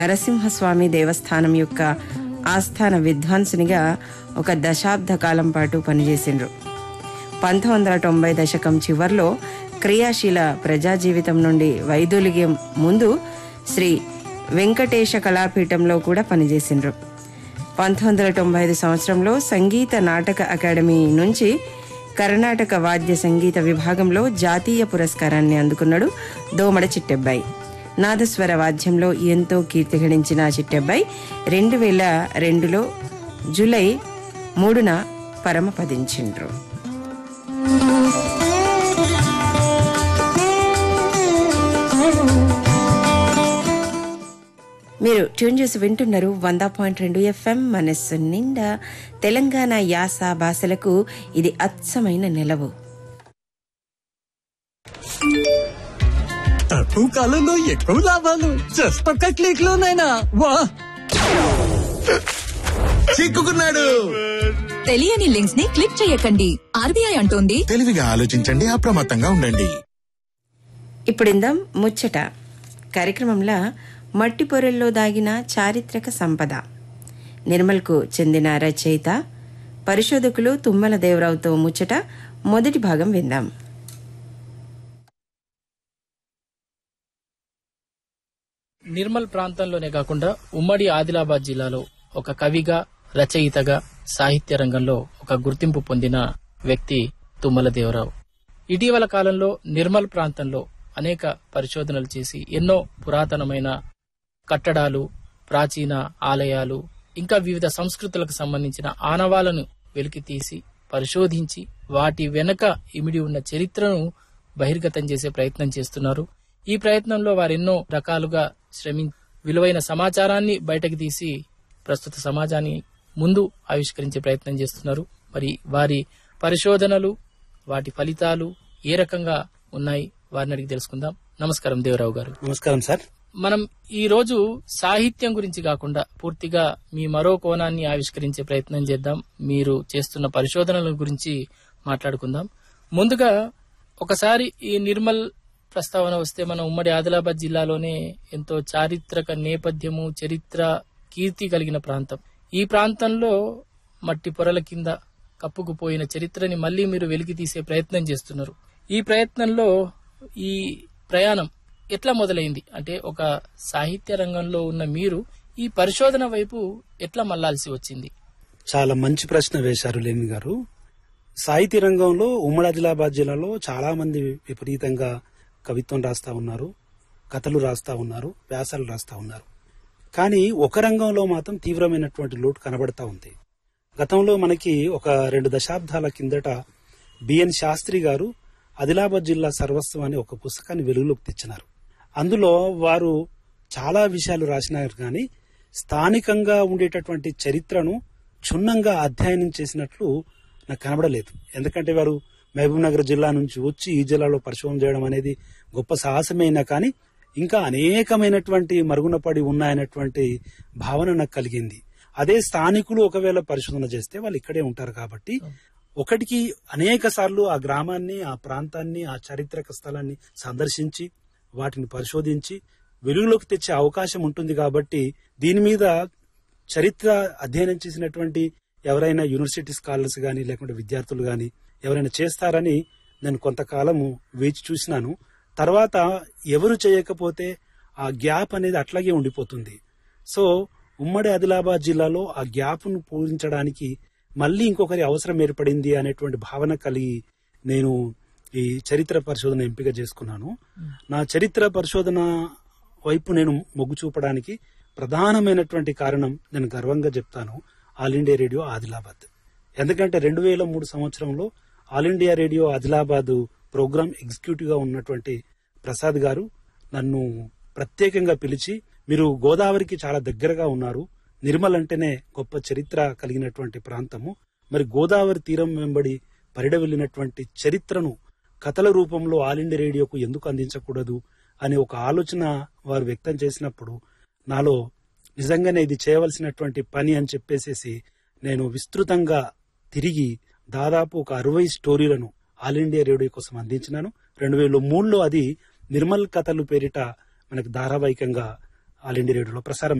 నరసింహస్వామి దేవస్థానం యొక్క ఆస్థాన విద్వాంసునిగా ఒక దశాబ్ద కాలం పాటు పనిచేసిండ్రు. 1990 దశకం చివర్లో క్రియాశీల ప్రజా జీవితం నుండి వైదొలిగే ముందు శ్రీ వెంకటేశ కళాపీఠంలో కూడా పనిచేసిండ్రు. 1995 సంవత్సరంలో సంగీత నాటక అకాడమీ నుంచి కర్ణాటక వాద్య సంగీత విభాగంలో జాతీయ పురస్కారాన్ని అందుకున్నాడు దోమడ చిట్టెబ్బాయి. నాదస్వర వాద్యంలో ఎంతో కీర్తి గడించిన చిట్టెబ్బాయి 2002లో జూలై 3న పరమపదించిండ్రు. మీరు ట్యూన్ చేసి వింటున్నారు 100.2 FM మనస్సు నిండా. తెలంగాణ యాస భాషలకు ఇది అచ్చమైన నిలవు. తక్కువ కాలంలో ఎక్కువ లాభాలు జస్ట్ ఒక్క క్లిక్ లోనైనా వా! చిక్కుకున్నాడు. తెలియని లింక్స్ ని క్లిక్ చేయకండి. ఆర్బీఐ అంటోంది తెలివిగా ఆలోచించండి, అప్రమత్తంగా ఉండండి. ఇప్పుడిందాం ముచ్చట కార్యక్రమంలో మట్టి పొరల్లో దాగిన చారిత్రక సంపద, నిర్మల్కు చెందిన రచయిత పరిశోధకులు తుమ్మల దేవరావుతో ముచ్చట మొదటి భాగం విందాం. నిర్మల్ ప్రాంతంలోనే కాకుండా ఉమ్మడి ఆదిలాబాద్ జిల్లాలో ఒక కవిగా, రచయితగా, సాహిత్య రంగంలో ఒక గుర్తింపు పొందిన వ్యక్తి తుమ్మల దేవరావు. ఇటీవల కాలంలో నిర్మల్ ప్రాంతంలో అనేక పరిశోధనలు చేసి ఎన్నో పురాతనమైన కట్టడాలు, ప్రాచీన ఆలయాలు, ఇంకా వివిధ సంస్కృతులకు సంబంధించిన ఆనవాలను వెలికితీసి పరిశోధించి వాటి వెనక ఇమిడి ఉన్న చరిత్రను బహిర్గతం చేసే ప్రయత్నం చేస్తున్నారు. ఈ ప్రయత్నంలో వారెన్నో రకాలుగా విలువైన సమాచారాన్ని బయటకు తీసి ప్రస్తుత సమాజాన్ని ముందు ఆవిష్కరించే ప్రయత్నం చేస్తున్నారు. మరి వారి పరిశోధనలు, వాటి ఫలితాలు ఏ రకంగా ఉన్నాయి, వారిని అడిగి తెలుసుకుందాం. నమస్కారం దేవరావు గారు. నమస్కారం సార్. మనం ఈ రోజు సాహిత్యం గురించి కాకుండా పూర్తిగా మీ మరో కోణాన్ని ఆవిష్కరించే ప్రయత్నం చేద్దాం. మీరు చేస్తున్న పరిశోధనల గురించి మాట్లాడుకుందాం. ముందుగా ఒకసారి ఈ నిర్మల్ ప్రస్తావన వస్తే మన ఉమ్మడి ఆదిలాబాద్ జిల్లాలోనే ఎంతో చారిత్రక నేపథ్యము, చరిత్ర, కీర్తి కలిగిన ప్రాంతం. ఈ ప్రాంతంలో మట్టి పొరల కింద కప్పుకుపోయిన చరిత్రని మళ్లీ మీరు వెలికి తీసే ప్రయత్నం చేస్తున్నారు. ఈ ప్రయత్నంలో ఈ ప్రయాణం ఎట్లా మొదలైంది? అంటే ఒక సాహిత్య రంగంలో ఉన్న మీరు ఈ పరిశోధన వైపు ఎట్లా మళ్లాల్సి వచ్చింది? చాలా మంచి ప్రశ్న వేశారు లేని గారు. సాహిత్య రంగంలో ఉమ్మడి ఆదిలాబాద్ జిల్లాలో చాలా మంది విపరీతంగా కవిత్వం రాస్తా ఉన్నారు, కథలు రాస్తా ఉన్నారు, వ్యాసాలు రాస్తా ఉన్నారు. కానీ ఒక రంగంలో మాత్రం తీవ్రమైనటువంటి లోటు కనబడతా ఉంది. గతంలో మనకి ఒక 2 దశాబ్దాల కిందట బిఎన్ శాస్త్రి గారు ఆదిలాబాద్ జిల్లా సర్వస్వం అనే ఒక పుస్తకాన్ని వెలుగులోకి తెచ్చినారు. అందులో వారు చాలా విషయాలు రాసినారు, కానీ స్థానికంగా ఉండేటటువంటి చరిత్రను క్షుణ్ణంగా అధ్యయనం చేసినట్లు నాకు కనబడలేదు. ఎందుకంటే వారు మహబూబ్ నగర్ జిల్లా నుంచి వచ్చి ఈ జిల్లాలో పరిశోధన చేయడం అనేది గొప్ప సాహసమైనా, కానీ ఇంకా అనేకమైనటువంటి మరుగున పడి ఉన్నాయనేటువంటి భావన నాకు కలిగింది. అదే స్థానికులు ఒకవేళ పరిశోధన చేస్తే వాళ్ళు ఇక్కడే ఉంటారు కాబట్టి ఒకటికి అనేక సార్లు ఆ గ్రామాన్ని, ఆ ప్రాంతాన్ని, ఆ చారిత్రక స్థలాన్ని సందర్శించి వాటిని పరిశోధించి వెలుగులోకి తెచ్చే అవకాశం ఉంటుంది. కాబట్టి దీని మీద చరిత్ర అధ్యయనం చేసినటువంటి ఎవరైనా యూనివర్సిటీ స్కాలర్స్ గాని లేకుంటే విద్యార్థులు గాని ఎవరైనా చేస్తారని నేను కొంతకాలము వేచి చూసినాను. తర్వాత ఎవరు చేయకపోతే ఆ గ్యాప్ అనేది అట్లాగే ఉండిపోతుంది. సో ఉమ్మడి ఆదిలాబాద్ జిల్లాలో ఆ గ్యాప్ను పూరించడానికి మళ్లీ ఇంకొకరి అవసరం ఏర్పడింది అనేటువంటి భావన కలిగి నేను ఈ చరిత్ర పరిశోధన ఎంపిక చేసుకున్నాను. నా చరిత్ర పరిశోధన వైపు నేను మొగ్గు చూపడానికి ప్రధానమైనటువంటి కారణం నేను గర్వంగా చెప్తాను, ఆల్ ఇండియా రేడియో ఆదిలాబాద్. ఎందుకంటే 2003 సంవత్సరంలో all India radio Adilabad programme executive గా ఉన్నటువంటి ప్రసాద్ గారు నన్ను ప్రత్యేకంగా పిలిచి, మీరు గోదావరికి చాలా దగ్గరగా ఉన్నారు, నిర్మల్ అంటేనే గొప్ప చరిత్ర కలిగినటువంటి ప్రాంతము, మరి గోదావరి తీరం వెంబడి పరిడవెళ్లినటువంటి చరిత్రను కథల రూపంలో ఆల్ ఇండియా రేడియోకు ఎందుకు అందించకూడదు అనే ఒక ఆలోచన వారు వ్యక్తం చేసినప్పుడు నాలో నిజంగానే ఇది చేయవలసినటువంటి పని అని చెప్పేసేసి నేను విస్తృతంగా తిరిగి దాదాపు ఒక 60 స్టోరీలను ఆల్ ఇండియా రేడియో కోసం అందించినాను. 2003లో అది నిర్మల్ కథలు పేరిట మనకు ధారావాహికంగా ఆల్ ఇండియా రేడియోలో ప్రసారం